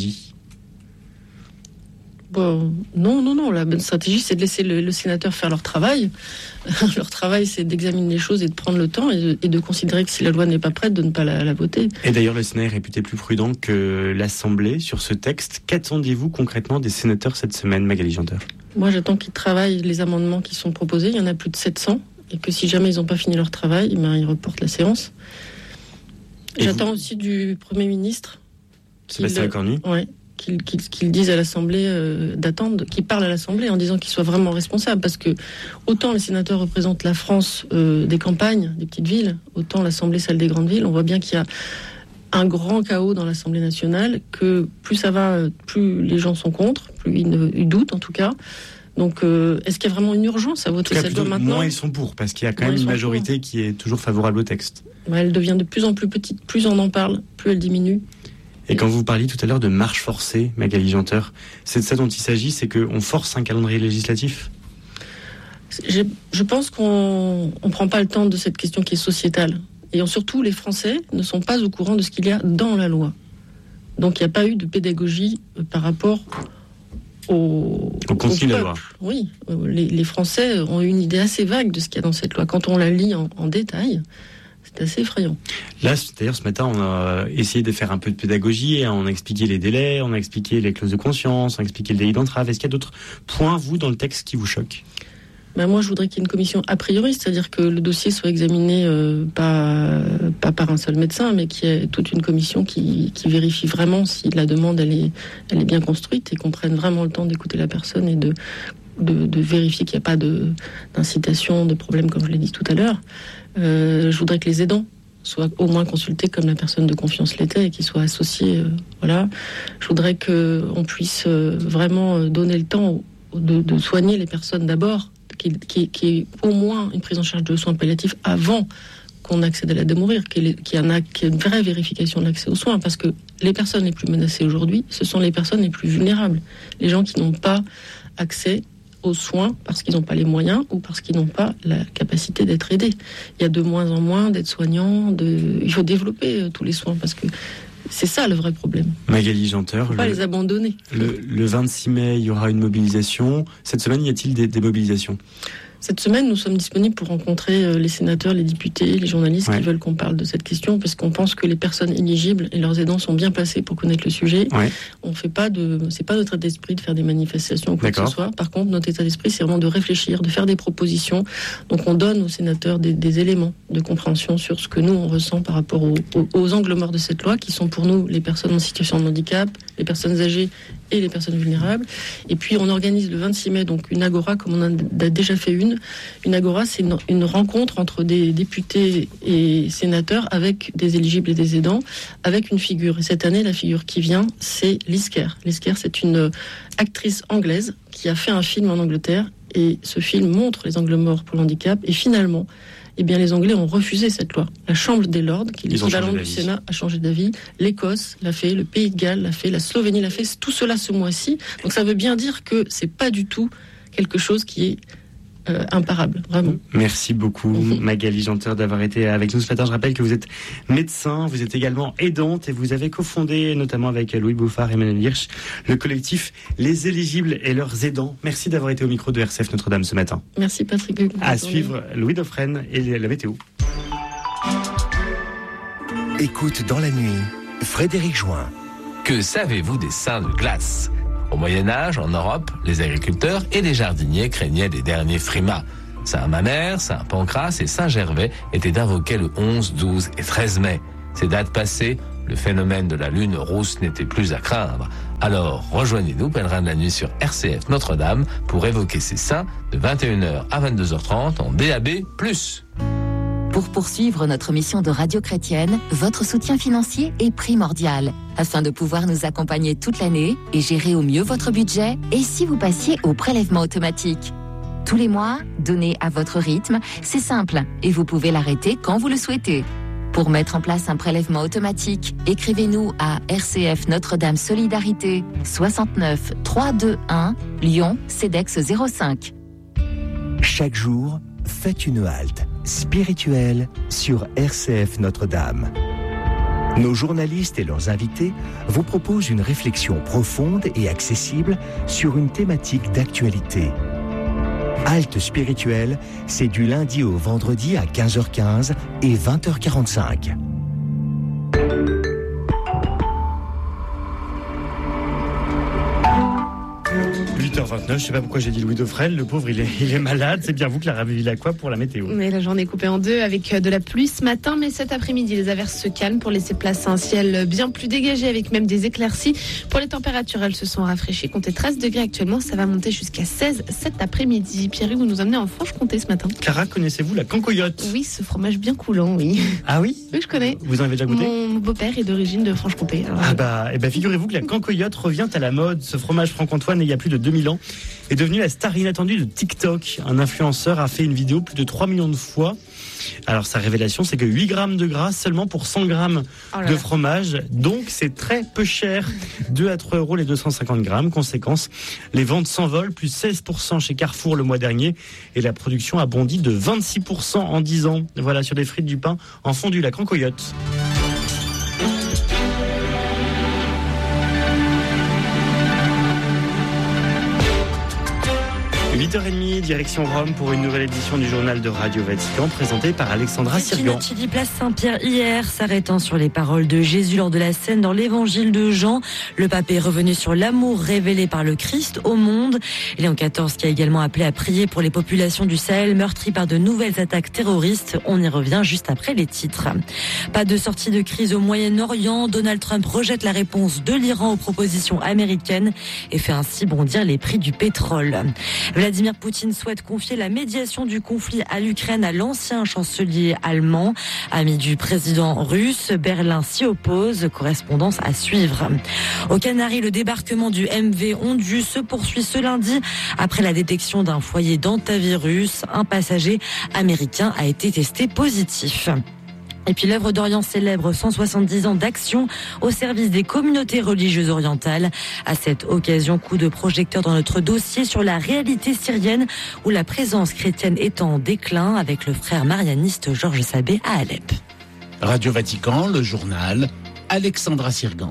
Bon, non, non, non. La bonne stratégie, c'est de laisser le, le sénateur faire leur travail. Leur travail, c'est d'examiner les choses et de prendre le temps et de, et de considérer que si la loi n'est pas prête, de ne pas la, la voter. Et d'ailleurs, le Sénat est réputé plus prudent que l'Assemblée sur ce texte. Qu'attendez-vous concrètement des sénateurs cette semaine, Magali Janter ? Moi, j'attends qu'ils travaillent les amendements qui sont proposés. Il y en a plus de sept cents. Et que si jamais ils n'ont pas fini leur travail, ben, ils reportent la séance. Et j'attends vous... aussi du Premier ministre. Sébastien Lecornu ? Ouais. Qu'ils, qu'ils, qu'ils disent à l'Assemblée euh, d'attendre, qu'ils parlent à l'Assemblée en disant qu'ils soient vraiment responsables, parce que autant les sénateurs représentent la France euh, des campagnes, des petites villes, autant l'Assemblée, celle des grandes villes. On voit bien qu'il y a un grand chaos dans l'Assemblée nationale, que plus ça va, plus les gens sont contre, plus ils, ne, ils doutent en tout cas. Donc, euh, est-ce qu'il y a vraiment une urgence à voter cette loi maintenant ? Moins ils sont pour, parce qu'il y a quand moins même une majorité qui est toujours favorable au texte. Ouais, elle devient de plus en plus petite, plus on en parle, plus elle diminue. Et quand vous parliez tout à l'heure de marche forcée, Magali Janter, c'est de ça dont il s'agit, c'est qu'on force un calendrier législatif ? Je, je pense qu'on ne prend pas le temps de cette question qui est sociétale. Et surtout, les Français ne sont pas au courant de ce qu'il y a dans la loi. Donc il n'y a pas eu de pédagogie par rapport au, au contenu de la loi. Oui, les, les Français ont une idée assez vague de ce qu'il y a dans cette loi. Quand on la lit en, en détail, c'est assez effrayant. Là, d'ailleurs, ce matin, on a essayé de faire un peu de pédagogie. On a expliqué les délais, on a expliqué les clauses de conscience, on a expliqué le délit d'entrave. Est-ce qu'il y a d'autres points, vous, dans le texte qui vous choquent ? Ben moi, je voudrais qu'il y ait une commission a priori, c'est-à-dire que le dossier soit examiné euh, pas, pas par un seul médecin, mais qu'il y ait toute une commission qui, qui vérifie vraiment si la demande elle est, elle est bien construite et qu'on prenne vraiment le temps d'écouter la personne et de, de, de vérifier qu'il n'y a pas de, d'incitation, de problème, comme je l'ai dit tout à l'heure. Euh, je voudrais que les aidants soient au moins consultés comme la personne de confiance l'était et qu'ils soient associés. Euh, voilà. Je voudrais qu'on puisse euh, vraiment donner le temps de, de soigner les personnes d'abord, Qui, qui, qui est au moins une prise en charge de soins palliatifs avant qu'on accède à l'aide à mourir, qu'il y ait une vraie vérification de l'accès aux soins, parce que les personnes les plus menacées aujourd'hui, ce sont les personnes les plus vulnérables, les gens qui n'ont pas accès aux soins parce qu'ils n'ont pas les moyens ou parce qu'ils n'ont pas la capacité d'être aidés. Il y a de moins en moins d'aides-soignants, de... il faut développer tous les soins, parce que c'est ça le vrai problème. Magali Janteur. Il ne faut pas le, les abandonner. Le, le vingt-six mai, il y aura une mobilisation. Cette semaine, y a-t-il des, des mobilisations ? Cette semaine, nous sommes disponibles pour rencontrer les sénateurs, les députés, les journalistes ouais. qui veulent qu'on parle de cette question, parce qu'on pense que les personnes éligibles et leurs aidants sont bien placés pour connaître le sujet. Ouais. On fait pas de, c'est pas notre état d'esprit de faire des manifestations ou quoi D'accord. que ce soit. Par contre, notre état d'esprit, c'est vraiment de réfléchir, de faire des propositions. Donc, on donne aux sénateurs des, des éléments de compréhension sur ce que nous on ressent par rapport aux, aux, aux angles morts de cette loi, qui sont pour nous les personnes en situation de handicap, les personnes âgées et les personnes vulnérables. Et puis, on organise le vingt-six mai donc une agora, comme on en a déjà fait une. Une agora, c'est une, une rencontre entre des députés et sénateurs avec des éligibles et des aidants, avec une figure. Et cette année, la figure qui vient, c'est Liz Kerr. Liz Kerr, c'est une actrice anglaise qui a fait un film en Angleterre. Et ce film montre les angles morts pour le handicap. Et finalement, eh bien, les Anglais ont refusé cette loi. La Chambre des Lords, qui est l'équivalent du Sénat, a changé d'avis. L'Écosse l'a fait, le Pays de Galles l'a fait, la Slovénie l'a fait. Tout cela ce mois-ci. Donc ça veut bien dire que c'est pas du tout quelque chose qui est Euh, imparable, vraiment. Merci beaucoup mmh. Magali Janteur d'avoir été avec nous ce matin. Je rappelle que vous êtes médecin, vous êtes également aidante et vous avez cofondé, notamment avec Louis Bouffard et Emmanuel Hirsch, le collectif Les Éligibles et leurs aidants. Merci d'avoir été au micro de R C F Notre-Dame ce matin. Merci Patrick. À suivre Louis Dauphren et la météo. Écoute dans la nuit, Frédéric Join. Que savez-vous des seins de glace ? Au Moyen-Âge, en Europe, les agriculteurs et les jardiniers craignaient les derniers frimas. Saint-Mamère, Saint-Pancras et Saint-Gervais étaient invoqués le onze, douze et treize mai. Ces dates passées, le phénomène de la lune rousse n'était plus à craindre. Alors, rejoignez-nous, pèlerins de la nuit, sur R C F Notre-Dame pour évoquer ces saints de vingt et une heures à vingt-deux heures trente en D A B plus. Pour poursuivre notre mission de radio chrétienne, votre soutien financier est primordial afin de pouvoir nous accompagner toute l'année et gérer au mieux votre budget. Et si vous passiez au prélèvement automatique ? Tous les mois, donnez à votre rythme, c'est simple et vous pouvez l'arrêter quand vous le souhaitez. Pour mettre en place un prélèvement automatique, écrivez-nous à R C F Notre-Dame Solidarité soixante-neuf trois cent vingt-et-un Lyon CEDEX zéro cinq. Chaque jour, faites une halte spirituelle sur R C F Notre-Dame. Nos journalistes et leurs invités vous proposent une réflexion profonde et accessible sur une thématique d'actualité. Halte spirituelle, c'est du lundi au vendredi à quinze heures quinze et vingt heures quarante-cinq. huit heures vingt-neuf, je sais pas pourquoi j'ai dit Louis Dauphren, le pauvre il est, il est malade, c'est bien vous, Clara Villacqua, pour la météo. Mais la journée est coupée en deux avec de la pluie ce matin, mais cet après-midi les averses se calment pour laisser place à un ciel bien plus dégagé avec même des éclaircies. Pour les températures, elles se sont rafraîchies, comptez treize degrés actuellement, ça va monter jusqu'à seize cet après-midi. Pierre, vous nous emmenez en Franche-Comté ce matin. Clara, connaissez-vous la cancoyote ? Oui, ce fromage bien coulant, oui. Ah oui ? Oui, je connais. Vous en avez déjà goûté ? Mon beau-père est d'origine de Franche-Comté. Alors... Ah bah, eh bah figurez-vous que la cancoyote revient à la mode. Ce fromage franc-comtois, il y a plus de deux mille ans, est devenu la star inattendue de TikTok. Un influenceur a fait une vidéo plus de trois millions de fois. Alors sa révélation, c'est que huit grammes de gras seulement pour cent grammes oh de fromage. Donc c'est très peu cher. deux à trois euros les deux cent cinquante grammes. Conséquence, les ventes s'envolent, plus seize pour cent chez Carrefour le mois dernier. Et la production a bondi de vingt-six pour cent en dix ans. Voilà, sur des frites, du pain en fondu, la cancoyote. huit heures trente, direction Rome pour une nouvelle édition du journal de Radio Vatican présenté par Alexandra Sirgan. Chili, place Saint-Pierre hier, s'arrêtant sur les paroles de Jésus lors de la scène dans l'évangile de Jean. Le pape est revenu sur l'amour révélé par le Christ au monde. Léon quatorze qui a également appelé à prier pour les populations du Sahel meurtries par de nouvelles attaques terroristes. On y revient juste après les titres. Pas de sortie de crise au Moyen-Orient. Donald Trump rejette la réponse de l'Iran aux propositions américaines et fait ainsi bondir les prix du pétrole. Vladimir Poutine souhaite confier la médiation du conflit à l'Ukraine à l'ancien chancelier allemand. Ami du président russe, Berlin s'y oppose. Correspondance à suivre. Aux Canaries, le débarquement du M V Ondu se poursuit ce lundi après la détection d'un foyer d'hantavirus. Un passager américain a été testé positif. Et puis l'œuvre d'Orient célèbre cent soixante-dix ans d'action au service des communautés religieuses orientales. À cette occasion, coup de projecteur dans notre dossier sur la réalité syrienne où la présence chrétienne est en déclin avec le frère marianiste Georges Sabé à Alep. Radio Vatican, le journal, Alexandra Sirgan.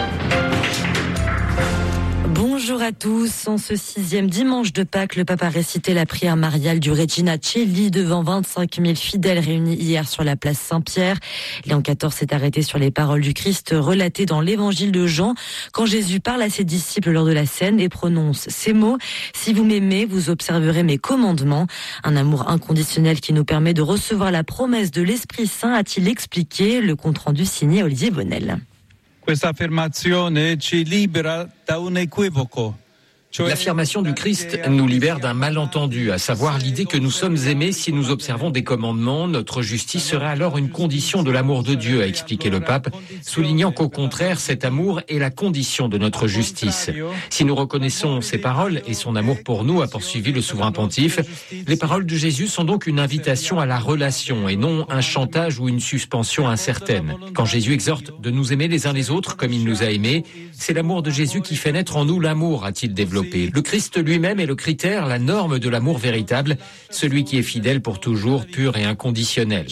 Bonjour à tous. En ce sixième dimanche de Pâques, le pape a récité la prière mariale du Regina Coeli devant vingt-cinq mille fidèles réunis hier sur la place Saint-Pierre. Léon quatorze s'est arrêté sur les paroles du Christ relatées dans l'évangile de Jean quand Jésus parle à ses disciples lors de la scène et prononce ces mots: « Si vous m'aimez, vous observerez mes commandements ». Un amour inconditionnel qui nous permet de recevoir la promesse de l'Esprit Saint, a-t-il expliqué. Le compte-rendu signé Olivier Bonnel. Questa affermazione ci libera da un equivoco. L'affirmation du Christ nous libère d'un malentendu, à savoir l'idée que nous sommes aimés si nous observons des commandements. Notre justice serait alors une condition de l'amour de Dieu, a expliqué le pape, soulignant qu'au contraire, cet amour est la condition de notre justice. Si nous reconnaissons ses paroles et son amour pour nous, a poursuivi le souverain pontife, les paroles de Jésus sont donc une invitation à la relation et non un chantage ou une suspension incertaine. Quand Jésus exhorte de nous aimer les uns les autres comme il nous a aimés, c'est l'amour de Jésus qui fait naître en nous l'amour, a-t-il développé. Le Christ lui-même est le critère, la norme de l'amour véritable, celui qui est fidèle pour toujours, pur et inconditionnel.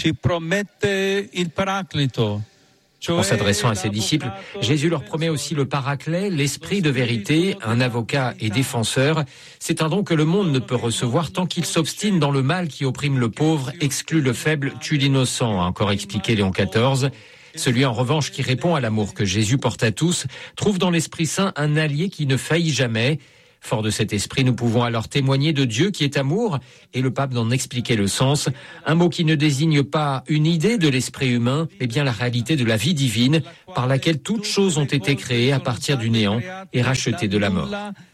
En s'adressant à ses disciples, Jésus leur promet aussi le paraclet, l'esprit de vérité, un avocat et défenseur. C'est un don que le monde ne peut recevoir tant qu'il s'obstine dans le mal qui opprime le pauvre, exclut le faible, tue l'innocent, a encore expliqué Léon quatorze. Celui en revanche qui répond à l'amour que Jésus porte à tous trouve dans l'Esprit Saint un allié qui ne faillit jamais. Fort de cet esprit, nous pouvons alors témoigner de Dieu qui est amour, et le pape d'en expliquer le sens, un mot qui ne désigne pas une idée de l'esprit humain, mais bien la réalité de la vie divine, par laquelle toutes choses ont été créées à partir du néant et rachetées de la mort.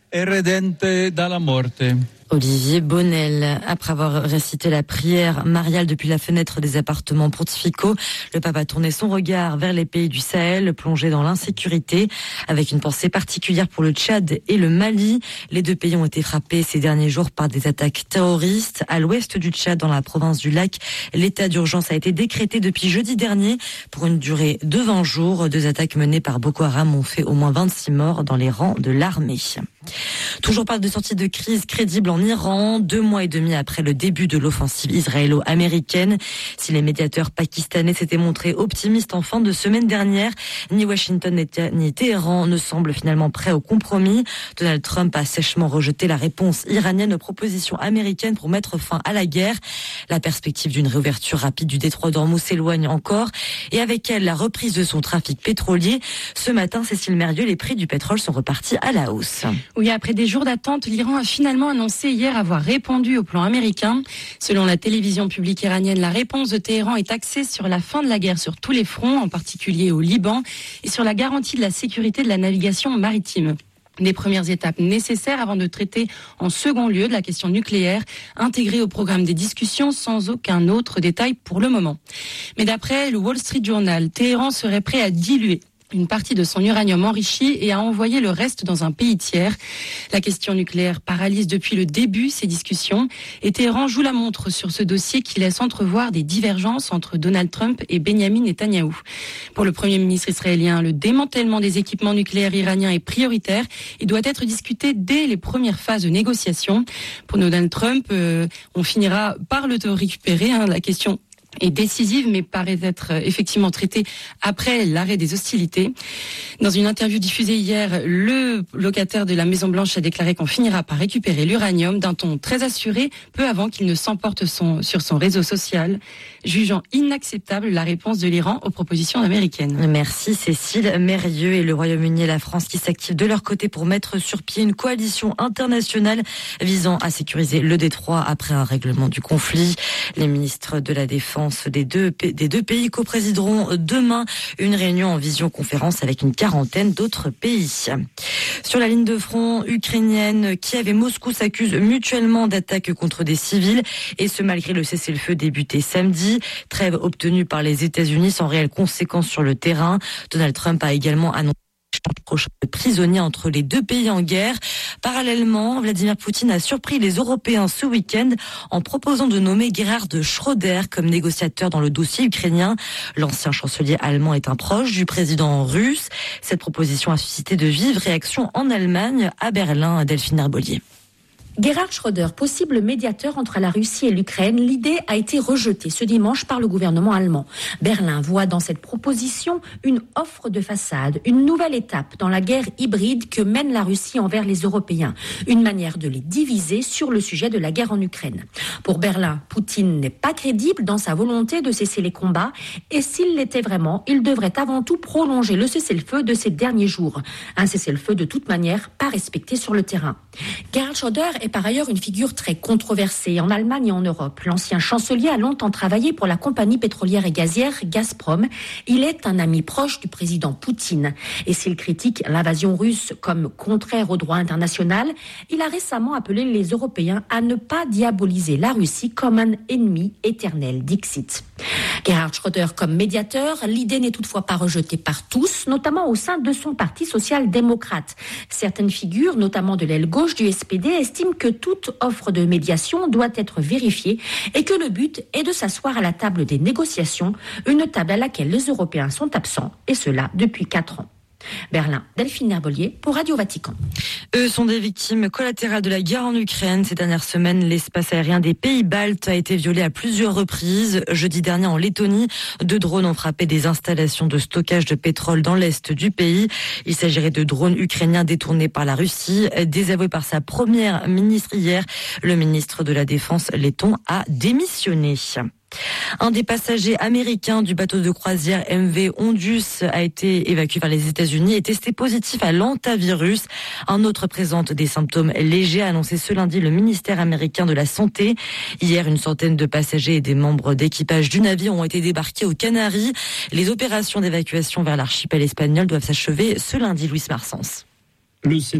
Olivier Bonnel. Après avoir récité la prière mariale depuis la fenêtre des appartements pontificaux, le pape a tourné son regard vers les pays du Sahel, plongés dans l'insécurité, avec une pensée particulière pour le Tchad et le Mali. Les deux pays ont été frappés ces derniers jours par des attaques terroristes. À l'ouest du Tchad, dans la province du Lac, l'état d'urgence a été décrété depuis jeudi dernier pour une durée de vingt jours. Deux attaques menées par Boko Haram ont fait au moins vingt-six morts dans les rangs de l'armée. Toujours pas de sortie de crise crédible en Iran, deux mois et demi après le début de l'offensive israélo-américaine. Si les médiateurs pakistanais s'étaient montrés optimistes en fin de semaine dernière, ni Washington ni Téhéran ne semblent finalement prêts au compromis. Donald Trump a sèchement rejeté la réponse iranienne aux propositions américaines pour mettre fin à la guerre. La perspective d'une réouverture rapide du détroit d'Ormuz s'éloigne encore, et avec elle la reprise de son trafic pétrolier. Ce matin, Cécile Mérieux, les prix du pétrole sont repartis à la hausse. Oui, après des jours d'attente, l'Iran a finalement annoncé hier avoir répondu au plan américain. Selon la télévision publique iranienne, la réponse de Téhéran est axée sur la fin de la guerre sur tous les fronts, en particulier au Liban, et sur la garantie de la sécurité de la navigation maritime. Des premières étapes nécessaires avant de traiter en second lieu de la question nucléaire, intégrée au programme des discussions sans aucun autre détail pour le moment. Mais d'après le Wall Street Journal, Téhéran serait prêt à diluer une partie de son uranium enrichi et à envoyer le reste dans un pays tiers. La question nucléaire paralyse depuis le début ces discussions et Téhéran joue la montre sur ce dossier qui laisse entrevoir des divergences entre Donald Trump et Benyamin Netanyahou. Pour le Premier ministre israélien, le démantèlement des équipements nucléaires iraniens est prioritaire et doit être discuté dès les premières phases de négociation. Pour Donald Trump, euh, on finira par le récupérer, hein, la question est décisive, mais paraît être effectivement traitée après l'arrêt des hostilités. Dans une interview diffusée hier, le locataire de la Maison-Blanche a déclaré qu'on finira par récupérer l'uranium d'un ton très assuré, peu avant qu'il ne s'emporte son, sur son réseau social, jugeant inacceptable la réponse de l'Iran aux propositions américaines. Merci Cécile Mérieux. Et le Royaume-Uni et la France qui s'activent de leur côté pour mettre sur pied une coalition internationale visant à sécuriser le détroit après un règlement du conflit. Les ministres de la Défense des deux, des deux pays coprésideront demain une réunion en visioconférence avec une quarantaine d'autres pays. Sur la ligne de front ukrainienne, Kiev et Moscou s'accusent mutuellement d'attaques contre des civils, et ce malgré le cessez-le-feu débuté samedi. Trêve obtenue par les États-Unis sans réelles conséquences sur le terrain. Donald Trump a également annoncé prochain prisonnier entre les deux pays en guerre. Parallèlement, Vladimir Poutine a surpris les Européens ce week-end en proposant de nommer Gerhard Schröder comme négociateur dans le dossier ukrainien. L'ancien chancelier allemand est un proche du président russe. Cette proposition a suscité de vives réactions en Allemagne, à Berlin. Delphine Herbolier. Gerhard Schröder, possible médiateur entre la Russie et l'Ukraine, l'idée a été rejetée ce dimanche par le gouvernement allemand. Berlin voit dans cette proposition une offre de façade, une nouvelle étape dans la guerre hybride que mène la Russie envers les Européens, une manière de les diviser sur le sujet de la guerre en Ukraine. Pour Berlin, Poutine n'est pas crédible dans sa volonté de cesser les combats, et s'il l'était vraiment, il devrait avant tout prolonger le cessez-le-feu de ces derniers jours. Un cessez-le-feu de toute manière pas respecté sur le terrain. Gerhard Schröder est par ailleurs une figure très controversée en Allemagne et en Europe. L'ancien chancelier a longtemps travaillé pour la compagnie pétrolière et gazière Gazprom. Il est un ami proche du président Poutine. Et s'il critique l'invasion russe comme contraire au droit international, il a récemment appelé les Européens à ne pas diaboliser la Russie comme un ennemi éternel, dixit. Gerhard Schröder comme médiateur, l'idée n'est toutefois pas rejetée par tous, notamment au sein de son parti social-démocrate. Certaines figures, notamment de l'aile gauche du S P D, estiment que toute offre de médiation doit être vérifiée et que le but est de s'asseoir à la table des négociations, une table à laquelle les Européens sont absents, et cela depuis quatre ans. Berlin, Delphine Herbolier pour Radio Vatican. Eux sont des victimes collatérales de la guerre en Ukraine. Ces dernières semaines, l'espace aérien des pays baltes a été violé à plusieurs reprises. Jeudi dernier, en Lettonie, deux drones ont frappé des installations de stockage de pétrole dans l'est du pays. Il s'agirait de drones ukrainiens détournés par la Russie. Désavoué par sa première ministre hier, le ministre de la Défense letton a démissionné. Un des passagers américains du bateau de croisière M V Ondus a été évacué vers les États-Unis et testé positif à l'hantavirus. Un autre présente des symptômes légers, a annoncé ce lundi le ministère américain de la Santé. Hier, une centaine de passagers et des membres d'équipage du navire ont été débarqués aux Canaries. Les opérations d'évacuation vers l'archipel espagnol doivent s'achever ce lundi, Luis Marsens. Le